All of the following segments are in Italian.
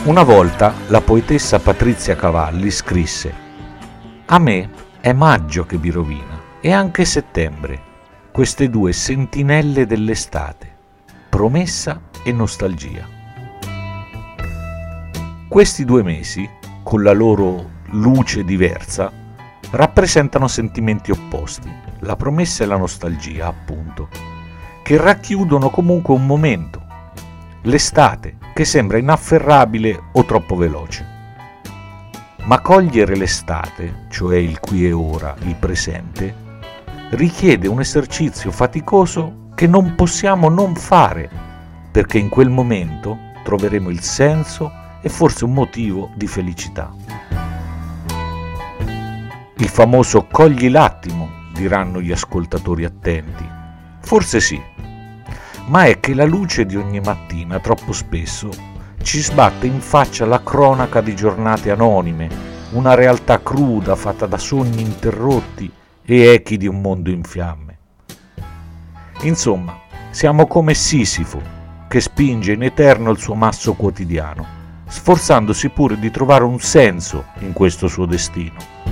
Una volta la poetessa Patrizia Cavalli scrisse: «A me è maggio che vi rovina e anche settembre, queste due sentinelle dell'estate, promessa e nostalgia». Questi 2 mesi, con la loro luce diversa, rappresentano sentimenti opposti, la promessa e la nostalgia, appunto, che racchiudono comunque un momento, l'estate, che sembra inafferrabile o troppo veloce. Ma cogliere l'estate, cioè il qui e ora, il presente, richiede un esercizio faticoso che non possiamo non fare, perché in quel momento troveremo il senso e forse un motivo di felicità. Il famoso cogli l'attimo, diranno gli ascoltatori attenti. Forse sì, ma è che la luce di ogni mattina troppo spesso ci sbatte in faccia la cronaca di giornate anonime, una realtà cruda fatta da sogni interrotti e echi di un mondo in fiamme. Insomma, siamo come Sisifo, che spinge in eterno il suo masso quotidiano, sforzandosi pure di trovare un senso in questo suo destino.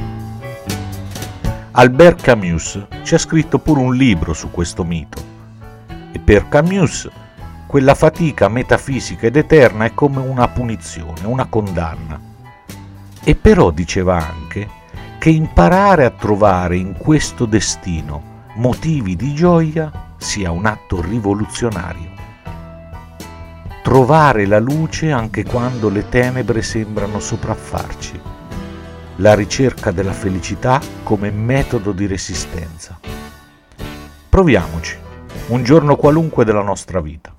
Albert Camus ci ha scritto pure un libro su questo mito. E per Camus quella fatica metafisica ed eterna è come una punizione, una condanna. E però diceva anche che imparare a trovare in questo destino motivi di gioia sia un atto rivoluzionario. Trovare la luce anche quando le tenebre sembrano sopraffarci. La ricerca della felicità come metodo di resistenza. Proviamoci. Un giorno qualunque della nostra vita.